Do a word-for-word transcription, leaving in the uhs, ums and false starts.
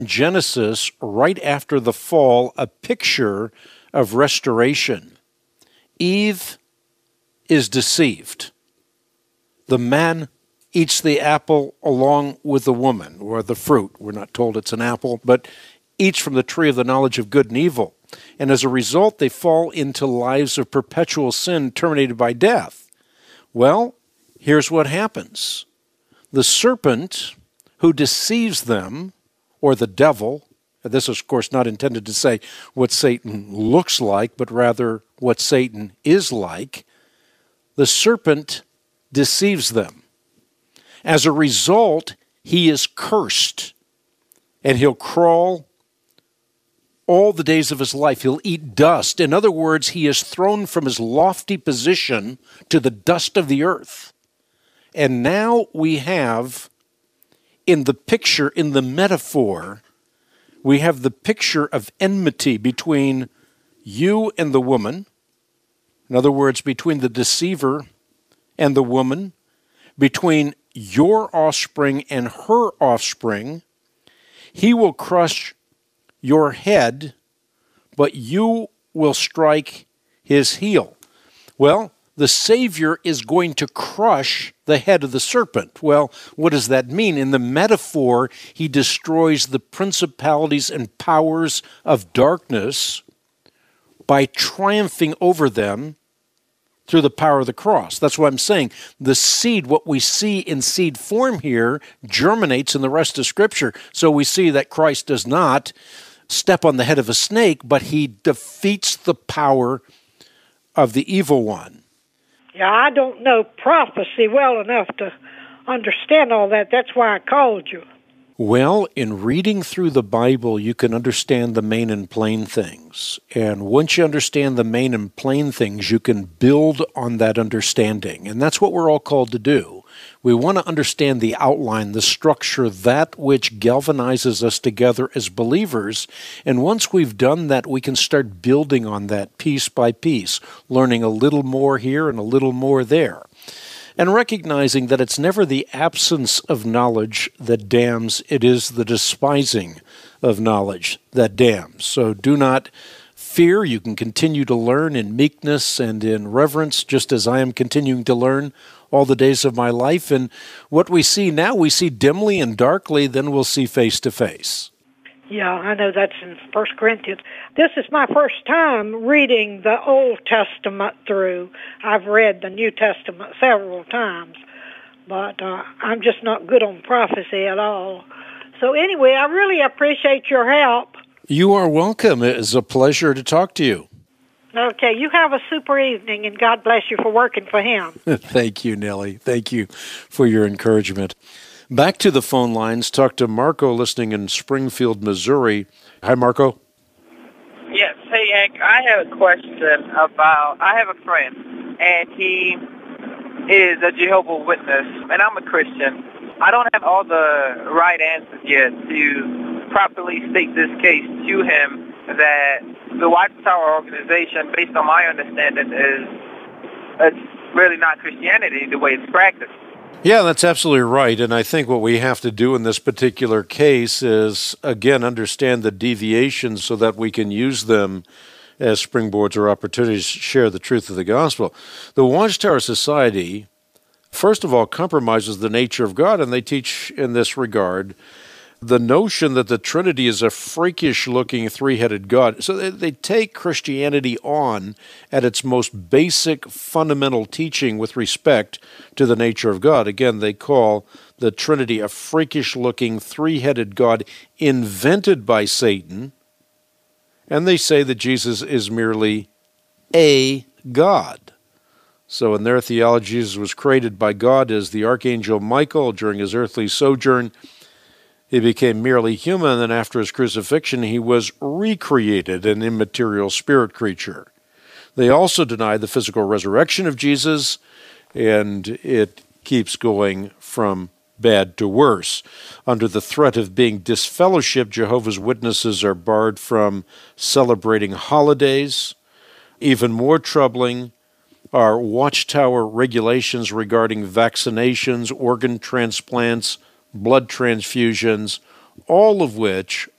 Genesis, right after the fall, a picture of restoration. Eve is deceived. The man eats the apple along with the woman, or the fruit. We're not told it's an apple, but eats from the tree of the knowledge of good and evil. And as a result, they fall into lives of perpetual sin terminated by death. Well, here's what happens. The serpent who deceives them, or the devil, this is, of course, not intended to say what Satan looks like, but rather what Satan is like, the serpent deceives them. As a result, he is cursed, and he'll crawl all the days of his life. He'll eat dust. In other words, he is thrown from his lofty position to the dust of the earth. And now we have, in the picture, in the metaphor, we have the picture of enmity between you and the woman. In other words, between the deceiver and the woman, between your offspring and her offspring. He will crush your head, but you will strike his heel. Well, the Savior is going to crush the head of the serpent. Well, what does that mean? In the metaphor, he destroys the principalities and powers of darkness by triumphing over them through the power of the cross. That's what I'm saying. The seed, what we see in seed form here, germinates in the rest of Scripture. So we see that Christ does not step on the head of a snake, but he defeats the power of the evil one. Yeah, I don't know prophecy well enough to understand all that. That's why I called you. Well, in reading through the Bible, you can understand the main and plain things. And once you understand the main and plain things, you can build on that understanding. And that's what we're all called to do. We want to understand the outline, the structure, that which galvanizes us together as believers. And once we've done that, we can start building on that piece by piece, learning a little more here and a little more there. And recognizing that it's never the absence of knowledge that damns, it is the despising of knowledge that damns. So do not fear. You can continue to learn in meekness and in reverence, just as I am continuing to learn all the days of my life. And what we see now, we see dimly and darkly, then we'll see face to face. Yeah, I know that's in First Corinthians. This is my first time reading the Old Testament through. I've read the New Testament several times, but uh, I'm just not good on prophecy at all. So anyway, I really appreciate your help. You are welcome. It is a pleasure to talk to you. Okay, you have a super evening, and God bless you for working for him. Thank you, Nellie. Thank you for your encouragement. Back to the phone lines. Talk to Marco, listening in Springfield, Missouri. Hi, Marco. Yes. Hey, Hank. I have a question about, I have a friend, and he is a Jehovah's Witness, and I'm a Christian. I don't have all the right answers yet to properly state this case to him that the Watchtower organization, based on my understanding, is it's really not Christianity the way it's practiced. Yeah, that's absolutely right. And I think what we have to do in this particular case is, again, understand the deviations so that we can use them as springboards or opportunities to share the truth of the gospel. The Watchtower Society, first of all, compromises the nature of God, and they teach in this regard the notion that the Trinity is a freakish-looking three-headed God. So they, they take Christianity on at its most basic, fundamental teaching with respect to the nature of God. Again, they call the Trinity a freakish-looking three-headed God invented by Satan, and they say that Jesus is merely a God. So in their theology, Jesus was created by God as the Archangel Michael during his earthly sojourn. He became merely human, and after his crucifixion, he was recreated, an immaterial spirit creature. They also deny the physical resurrection of Jesus, and it keeps going from bad to worse. Under the threat of being disfellowshipped, Jehovah's Witnesses are barred from celebrating holidays. Even more troubling are Watchtower regulations regarding vaccinations, organ transplants, blood transfusions, all of which